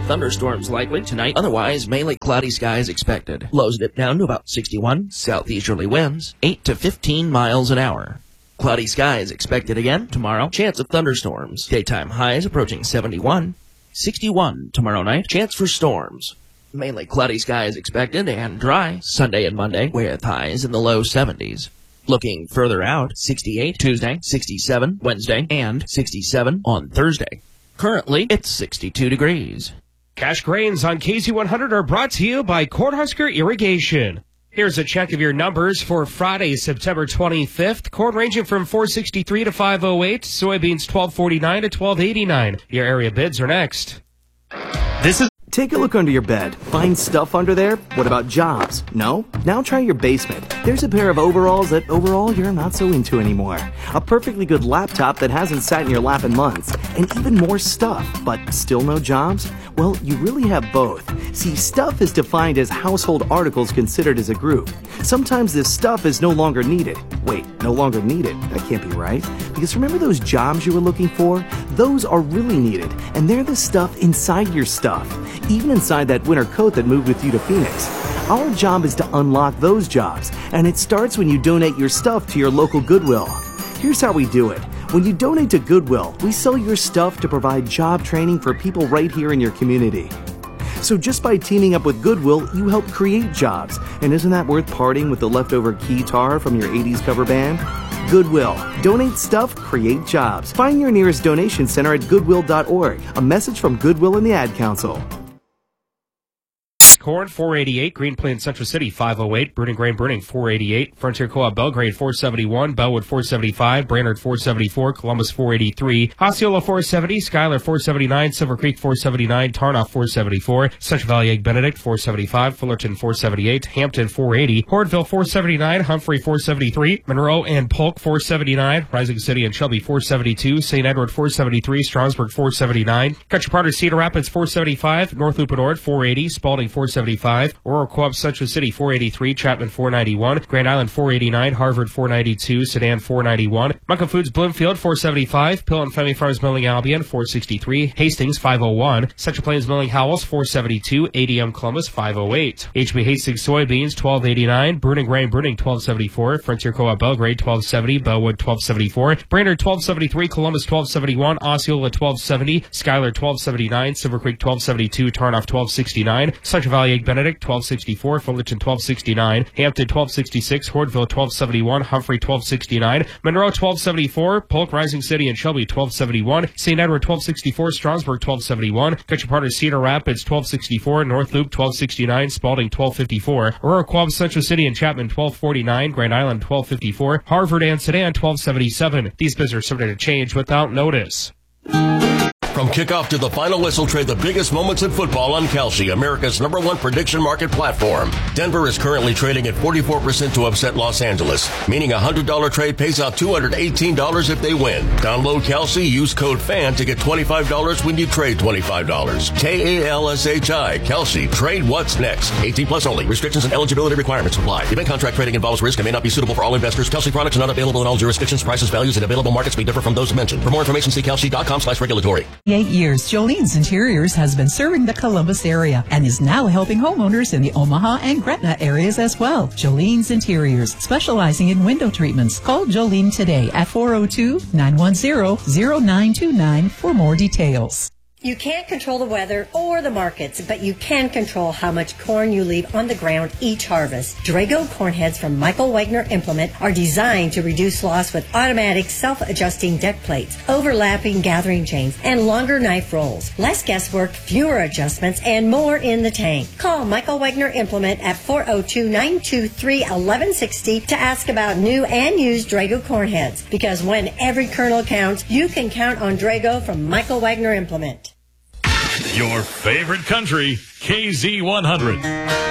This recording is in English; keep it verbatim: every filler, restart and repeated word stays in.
thunderstorms likely tonight. Otherwise, mainly cloudy skies expected. Lows dip down to about sixty-one. Southeasterly winds, eight to fifteen miles an hour. Cloudy skies expected again tomorrow. Chance of thunderstorms. Daytime highs approaching seventy-one. sixty-one tomorrow night. Chance for storms. Mainly cloudy skies expected and dry Sunday and Monday with highs in the low seventies. Looking further out, sixty-eight Tuesday, sixty-seven Wednesday, and sixty-seven on Thursday. Currently, it's sixty-two degrees. Cash grains on K Z one hundred are brought to you by Cornhusker Irrigation. Here's a check of your numbers for Friday, September twenty-fifth. Corn ranging from four sixty-three to five oh eight. Soybeans twelve forty-nine to twelve eighty-nine. Your area bids are next. This is... Take a look under your bed. Find stuff under there? What about jobs? No? Now try your basement. There's a pair of overalls that overall you're not so into anymore. A perfectly good laptop that hasn't sat in your lap in months. And even more stuff, but still no jobs? Well, you really have both. See, stuff is defined as household articles considered as a group. Sometimes this stuff is no longer needed. Wait, no longer needed? That can't be right. Because remember those jobs you were looking for? Those are really needed, and they're the stuff inside your stuff. Even inside that winter coat that moved with you to Phoenix. Our job is to unlock those jobs, and it starts when you donate your stuff to your local Goodwill. Here's how we do it. When you donate to Goodwill, we sell your stuff to provide job training for people right here in your community. So just by teaming up with Goodwill, you help create jobs. And isn't that worth parting with the leftover keytar from your eighties cover band? Goodwill. Donate stuff, create jobs. Find your nearest donation center at goodwill dot org. A message from Goodwill and the Ad Council. Corn four eighty-eight, Green Plains Central City five oh eight, Bruning Grain Bruning four eighty-eight, Frontier Co-op Belgrade four seventy-one, Bellwood four seventy-five, Brainerd four seventy-four, Columbus four eighty-three, Osceola four seventy, Schuyler four seventy-nine, Silver Creek four seventy-nine, Tarnoff four seventy-four, Central Valley Egg Benedict four seventy-five, Fullerton four seventy-eight, Hampton four eighty, Hornville four seventy-nine, Humphrey four seventy-three, Monroe and Polk four seventy-nine, Rising City and Shelby four seventy-two, Saint Edward four seventy-three, Strasburg four seventy-nine, Country Park Cedar Rapids four seventy-five, North Loop and Ord four eighty, Spalding four seventy-five, Aurora Co-op Central City four eighty-three, Chapman four ninety-one, Grand Island four eighty-nine, Harvard four ninety-two, Sedan four ninety-one, Mountain Foods Bloomfield four seventy-five, Pill and Femi Farms Milling Albion four sixty-three, Hastings five oh one, Central Plains Milling Howells four seventy-two, A D M Columbus five oh eight, H B Hastings Soybeans twelve eighty-nine, Bruning Grain Bruning twelve seventy-four, Frontier Co-op Belgrade twelve seventy, Bellwood twelve seventy-four, Brainerd twelve seventy-three, Columbus twelve seventy-one, Osceola twelve seventy, Schuyler twelve seventy-nine, Silver Creek twelve seventy-two, Tarnoff twelve sixty-nine, Central Valley Egg Benedict twelve sixty-four, Fullerton twelve sixty-nine, Hampton twelve sixty-six, Hornville twelve seventy-one, Humphrey twelve sixty-nine, Monroe twelve seventy-four, Polk, Rising City, and Shelby twelve seventy-one, Saint Edward twelve sixty-four, Strasburg twelve seventy-one, Country Park Cedar Rapids twelve sixty-four, North Loop twelve sixty-nine, Spalding twelve fifty-four, Aurora Co-op Central City and Chapman twelve forty-nine, Grand Island twelve fifty-four, Harvard and Sedan twelve seventy-seven. These bids are subject to change without notice. From kickoff to the final whistle, trade the biggest moments in football on Kalshi, America's number one prediction market platform. Denver is currently trading at forty-four percent to upset Los Angeles, meaning a one hundred dollars trade pays out two hundred eighteen dollars if they win. Download Kalshi, use code FAN to get twenty-five dollars when you trade twenty-five dollars. K A L S H I, Kalshi. Trade what's next. eighteen plus only. Restrictions and eligibility requirements apply. Event contract trading involves risk and may not be suitable for all investors. Kalshi products are not available in all jurisdictions. Prices, values, and available markets may differ from those mentioned. For more information, see kalshi dot com slash regulatory. Eight years, Jolene's Interiors has been serving the Columbus area and is now helping homeowners in the Omaha and Gretna areas as well. Jolene's Interiors, specializing in window treatments. Call Jolene today at four oh two, nine one zero, zero nine two nine for more details. You can't control the weather or the markets, but you can control how much corn you leave on the ground each harvest. Drago corn heads from Michael Wagner Implement are designed to reduce loss with automatic self-adjusting deck plates, overlapping gathering chains, and longer knife rolls. Less guesswork, fewer adjustments, and more in the tank. Call Michael Wagner Implement at four oh two, nine two three, one one six oh to ask about new and used Drago corn heads. Because when every kernel counts, you can count on Drago from Michael Wagner Implement. Your favorite country, K Z one hundred.